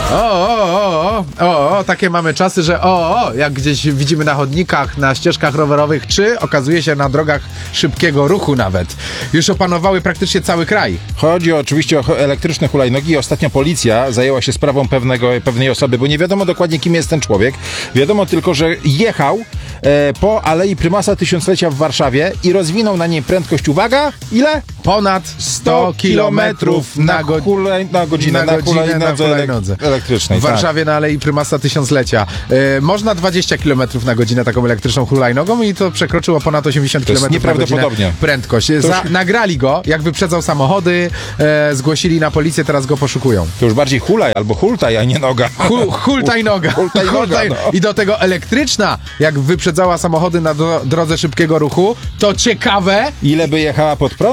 Takie mamy czasy, że jak gdzieś widzimy na chodnikach, na ścieżkach rowerowych, czy okazuje się na drogach szybkiego ruchu nawet. Już opanowały praktycznie cały kraj. Chodzi oczywiście o elektryczne hulajnogi. Ostatnio policja zajęła się sprawą pewnej osoby, bo nie wiadomo dokładnie, kim jest ten człowiek. Wiadomo tylko, że jechał po Alei Prymasa Tysiąclecia w Warszawie i rozwinął na niej prędkość, uwaga, ile? Ponad 100 km na godzinę na hulajnodze elektrycznej. W Warszawie na Alei Prymasa Tysiąclecia. Można 20 km na godzinę taką elektryczną hulajnogą i to przekroczyło ponad 80 km na godzinę prędkość. Nagrali go, jak wyprzedzał samochody, zgłosili na policję, teraz go poszukują. To już bardziej hulaj albo hultaj, a nie noga. Hultaj noga. No. I do tego elektryczna, jak wyprzedzała samochody na drodze szybkiego ruchu, to ciekawe... Ile by jechała pod prąd?